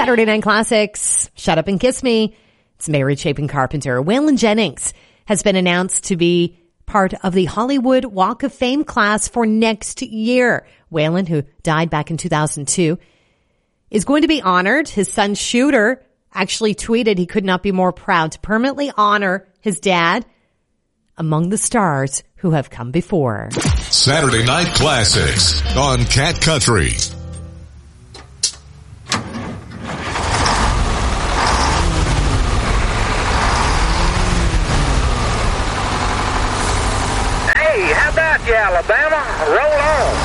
Saturday Night Classics. Shut Up and Kiss Me. It's Married Shaping Carpenter. Waylon Jennings has been announced to be part of the Hollywood Walk of Fame class for next year. Waylon, who died back in 2002, is going to be honored. His son Shooter actually tweeted he could not be more proud to permanently honor his dad among the stars who have come before. Saturday Night Classics on Cat Country. Hey, how about you, Alabama? Roll on.